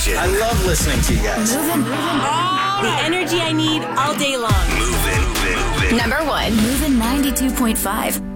station. I love listening to you guys. The energy I need all day long. Moving. Number 1. Moving 92.5.